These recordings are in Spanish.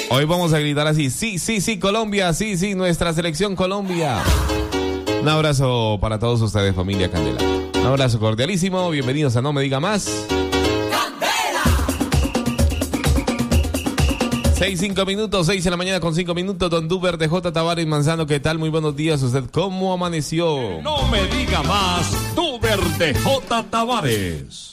Hoy vamos a gritar así, sí, Colombia, sí, nuestra selección Colombia. Un abrazo para todos ustedes, familia Candela. Un abrazo cordialísimo, bienvenidos a No Me Diga Más. 6 de la mañana con 5 minutos. Don Duber de J. Tavares Manzano, ¿qué tal? Muy buenos días. ¿Usted cómo amaneció? No me diga más, Duber de J. Tavares.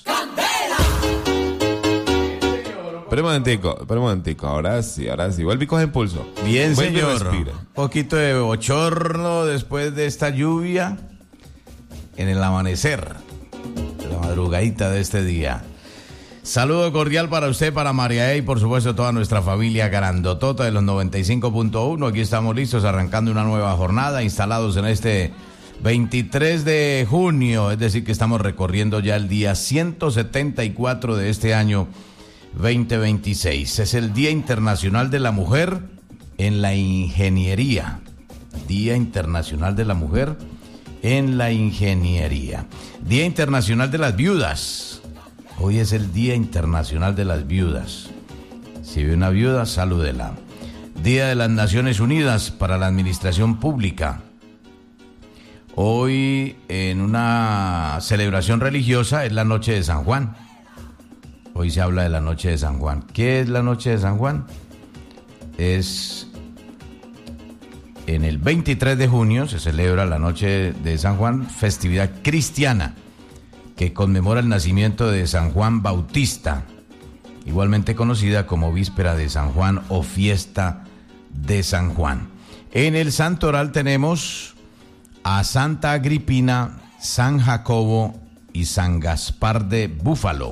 Espera un momentico. Ahora sí. Vuelve y coge impulso. Bien, vuelve, señor. Respira. Un poquito de bochorno después de esta lluvia en el amanecer, la madrugadita de este día. Saludo cordial para usted, para María y por supuesto toda nuestra familia grandotota de los 95.1. Aquí estamos listos, arrancando una nueva jornada, instalados en este 23 de junio, es decir que estamos recorriendo ya el día 174 de este año 2026. Es el Día Internacional de la Mujer en la Ingeniería. Día Internacional de la Mujer en la Ingeniería. Día Internacional de las Viudas. Hoy es el Día Internacional de las Viudas. Si ve una viuda, salúdela. Día de las Naciones Unidas para la Administración Pública. Hoy, en una celebración religiosa, es la Noche de San Juan. Hoy se habla de la Noche de San Juan. ¿Qué es la Noche de San Juan? Es en el 23 de junio se celebra la Noche de San Juan, festividad cristiana que conmemora el nacimiento de San Juan Bautista, igualmente conocida como Víspera de San Juan o Fiesta de San Juan. En el santoral tenemos a Santa Agripina, San Jacobo y San Gaspar de Búfalo.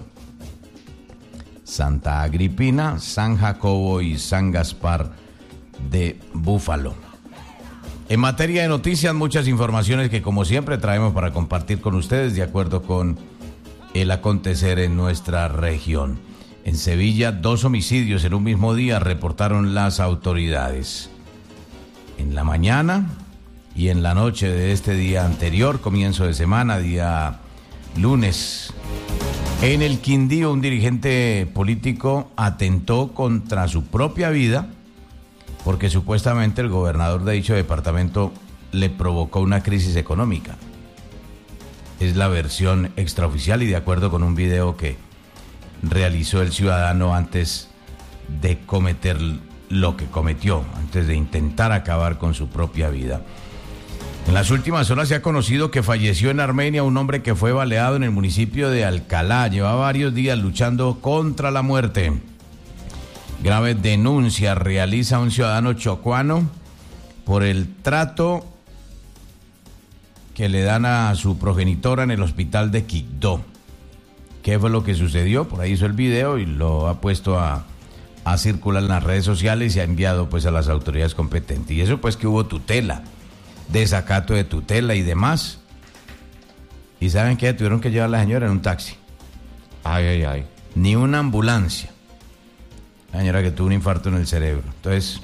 Santa Agripina, San Jacobo y San Gaspar de Búfalo. En materia de noticias, muchas informaciones que como siempre traemos para compartir con ustedes de acuerdo con el acontecer en nuestra región. En Sevilla, 2 homicidios en un mismo día reportaron las autoridades. En la mañana y en la noche de este día anterior, comienzo de semana, día lunes. En el Quindío, un dirigente político atentó contra su propia vida porque supuestamente el gobernador de dicho departamento le provocó una crisis económica. Es la versión extraoficial y de acuerdo con un video que realizó el ciudadano antes de cometer lo que cometió, antes de intentar acabar con su propia vida. En las últimas horas se ha conocido que falleció en Armenia un hombre que fue baleado en el municipio de Alcalá. Llevaba varios días luchando contra la muerte. Grave denuncia realiza un ciudadano chocuano por el trato que le dan a su progenitora en el hospital de Quibdó. ¿Qué fue lo que sucedió? Por ahí hizo el video y lo ha puesto a circular en las redes sociales y ha enviado pues a las autoridades competentes. Y eso pues que hubo tutela, desacato de tutela y demás. ¿Y saben qué? Tuvieron que llevar a la señora en un taxi. Ay. Ni una ambulancia. La señora que tuvo un infarto en el cerebro. Entonces,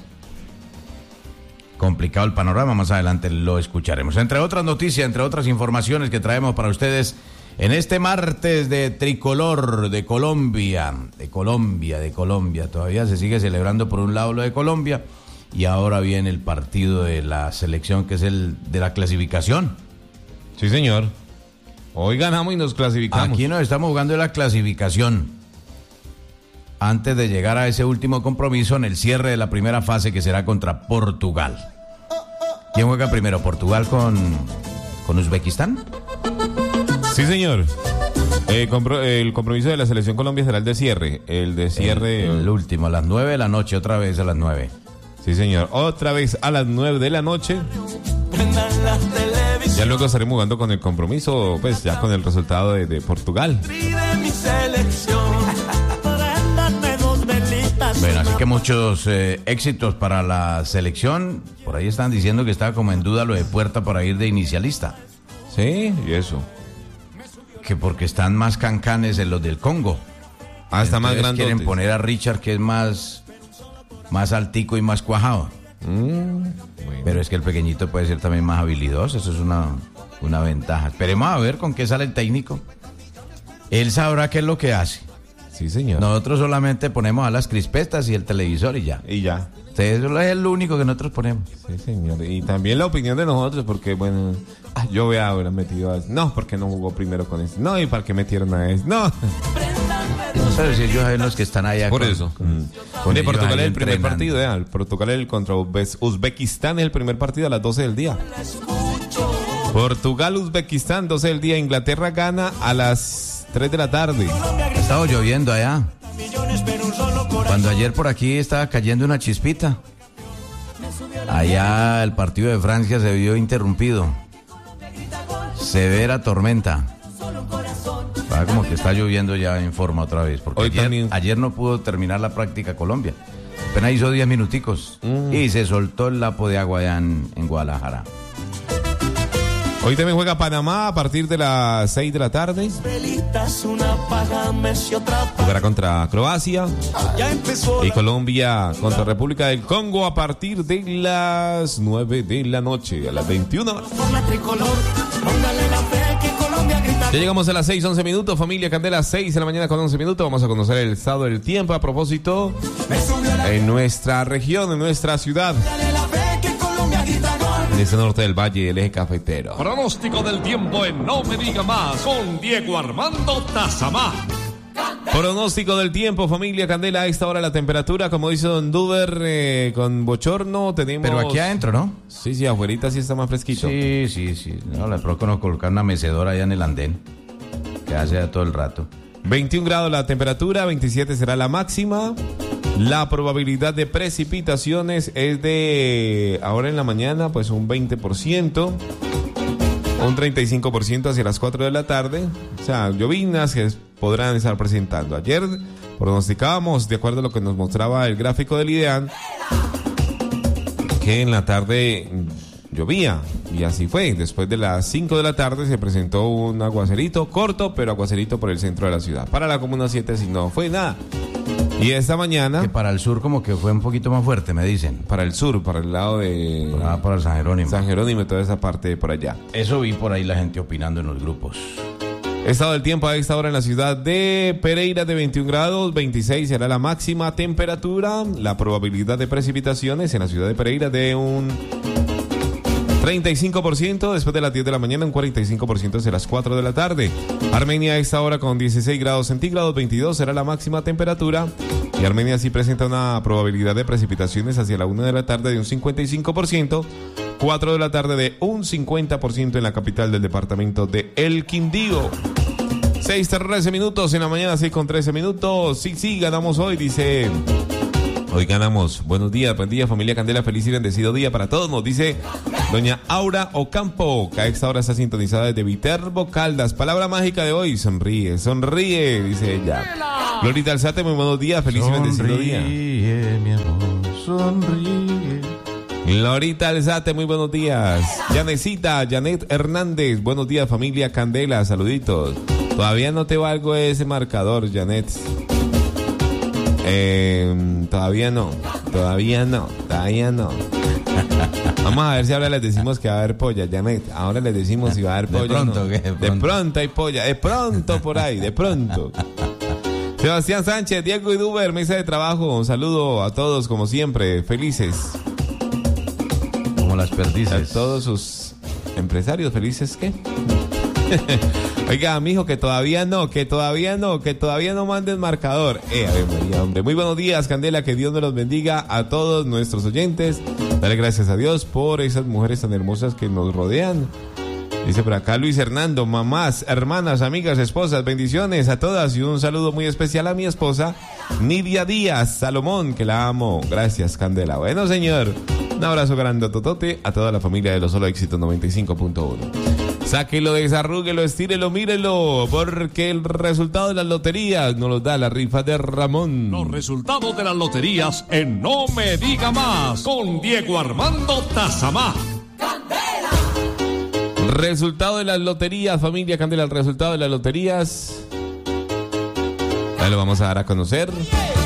complicado el panorama, más adelante lo escucharemos. Entre otras noticias, entre otras informaciones que traemos para ustedes en este martes de tricolor de Colombia. Todavía se sigue celebrando por un lado lo de Colombia y ahora viene el partido de la selección que es el de la clasificación. Sí, señor. Hoy ganamos y nos clasificamos. Aquí nos estamos jugando la clasificación. Antes de llegar a ese último compromiso en el cierre de la primera fase que será contra Portugal. ¿Quién juega primero? ¿Portugal con Uzbekistán? Sí, señor. El compromiso de la Selección Colombia será el de cierre. El último, a las 9 de la noche, otra vez a las 9. Sí, señor. Otra vez a las 9 de la noche. Ya luego estaremos jugando con el compromiso, pues ya con el resultado de Portugal. Bueno, así que muchos éxitos para la selección. Por ahí están diciendo que estaba como en duda lo de Puerta para ir de inicialista. Sí, y eso. Que porque están más cancanes en los del Congo. Está más grande. Quieren poner a Richard, que es más altico y más cuajado. Bueno. Pero es que el pequeñito puede ser también más habilidoso. Eso es una ventaja. Esperemos a ver con qué sale el técnico. Él sabrá qué es lo que hace. Sí, señor. Nosotros solamente ponemos a las crispetas y el televisor y ya. Y ya. Eso es lo único que nosotros ponemos. Sí, señor. Y también la opinión de nosotros, porque, bueno, yo voy a haber metido a... No, porque no jugó primero con este. No, y para qué metieron a este. No. Pero si ellos saben los que están allá. Por eso. Con De ellos Portugal ahí es el primer entrenando. partido, el Portugal contra Uzbekistán es el primer partido a las 12 del día. Portugal-Uzbekistán, 12 del día. Inglaterra gana a las 3 de la tarde. Ha estado lloviendo allá. Cuando ayer por aquí estaba cayendo una chispita. Allá el partido de Francia se vio interrumpido. Severa tormenta. Parece como que está lloviendo ya en forma otra vez. Porque Hoy ayer no pudo terminar la práctica Colombia. Apenas hizo 10 minuticos. Y se soltó el lapo de agua allá en Guadalajara. Hoy también juega Panamá a partir de las 6 de la tarde. Jugará contra Croacia. Y Colombia contra República del Congo a partir de las 9 de la noche, a las 21 horas. Ya llegamos a las 6:11 minutos, familia Candela, 6 de la mañana con 11 minutos. Vamos a conocer el estado del tiempo. A propósito, en nuestra región, en nuestra ciudad, en este norte del valle, el eje cafetero. Pronóstico del tiempo en No Me Diga Más con Diego Armando Tazamá. Pronóstico del tiempo, familia Candela. A esta hora la temperatura, como dice Don Duber, con bochorno tenemos... Pero aquí adentro, ¿no? Sí, afuerita sí está más fresquito. Sí. No, le provoco no colocar una mecedora allá en el andén. Que hace ya todo el rato. 21 grados la temperatura, 27 será la máxima. La probabilidad de precipitaciones es de ahora en la mañana, pues un 20%. Un 35% hacia las 4 de la tarde. O sea, llovinas que podrán estar presentando. Ayer pronosticábamos, de acuerdo a lo que nos mostraba el gráfico del IDEAN, que en la tarde llovía. Y así fue. Después de las 5 de la tarde se presentó un aguacerito corto, pero aguacerito por el centro de la ciudad. Para la Comuna 7 sí no fue nada. Y esta mañana... Que para el sur como que fue un poquito más fuerte, me dicen. Para el sur, para el lado de... Para el San Jerónimo. San Jerónimo y toda esa parte de por allá. Eso vi por ahí la gente opinando en los grupos. Estado del tiempo a esta hora en la ciudad de Pereira de 21 grados, 26 será la máxima temperatura. La probabilidad de precipitaciones en la ciudad de Pereira de un 35%, después de las 10 de la mañana un 45% hacia las 4 de la tarde. Armenia a esta hora con 16 grados centígrados, 22 será la máxima temperatura. Y Armenia sí presenta una probabilidad de precipitaciones hacia la 1 de la tarde de un 55%, 4 de la tarde de un 50% en la capital del departamento de El Quindío. 6:13 minutos en la mañana, 6:13 minutos. Sí, ganamos hoy, dice... Hoy ganamos. Buenos días, buen día, familia Candela. Feliz y bendecido día para todos. Nos dice doña Aura Ocampo, que a esta hora está sintonizada desde Viterbo, Caldas. Palabra mágica de hoy, sonríe, dice ella. Glorita Alzate, muy buenos días. Feliz y bendecido día. Sonríe, mi amor, sonríe. Glorita Alzate, muy buenos días. Janet Hernández, buenos días, familia Candela. Saluditos. Todavía no te valgo ese marcador, Janet. Todavía no. Vamos a ver si ahora les decimos que va a haber polla, Janet. Ahora les decimos si va a haber polla. Pronto, no. ¿qué? De pronto hay polla. De pronto por ahí, de pronto. Sebastián Sánchez, Diego y Duber, mesa de trabajo. Un saludo a todos, como siempre, felices. Como las perdices. A todos sus empresarios, felices, ¿qué? Oiga, mijo, que todavía no manden marcador. A ver, María, hombre. Muy buenos días, Candela, que Dios nos los bendiga a todos nuestros oyentes. Dale gracias a Dios por esas mujeres tan hermosas que nos rodean. Dice por acá Luis Hernando, mamás, hermanas, amigas, esposas, bendiciones a todas y un saludo muy especial a mi esposa, Nidia Díaz Salomón, que la amo. Gracias, Candela. Bueno, señor, un abrazo grandototote a toda la familia de Los Solo Éxitos 95.1. Sáquelo, desarrúguelo, estírelo, mírelo, porque el resultado de las loterías nos lo da la rifa de Ramón. Los resultados de las loterías en No Me Diga Más con Diego Armando Tazamá. Resultado de las loterías, familia Candela, el resultado de las loterías. Ya lo vamos a dar a conocer.